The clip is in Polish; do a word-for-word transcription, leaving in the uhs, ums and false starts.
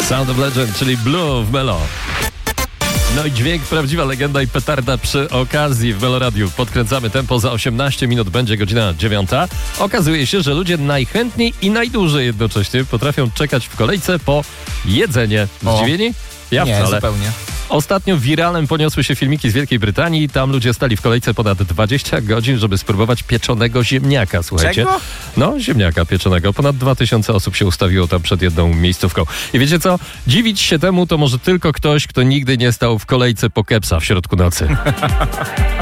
Sound of Legend, czyli Blue w Melo. No i dźwięk, prawdziwa legenda i petarda przy okazji w Melo Radiu. Podkręcamy tempo, za osiemnaście minut będzie godzina dziewiąta. Okazuje się, że ludzie najchętniej i najdłużej jednocześnie potrafią czekać w kolejce po jedzenie. Zdziwieni? Ja Nie, wcale. zupełnie. Ostatnio wiralem poniosły się filmiki z Wielkiej Brytanii. Tam ludzie stali w kolejce ponad dwadzieścia godzin, żeby spróbować pieczonego ziemniaka, słuchajcie. Czego? No, ziemniaka pieczonego. Ponad dwa tysiące osób się ustawiło tam przed jedną miejscówką. I wiecie co? Dziwić się temu to może tylko ktoś, kto nigdy nie stał w kolejce po kepsa w środku nocy.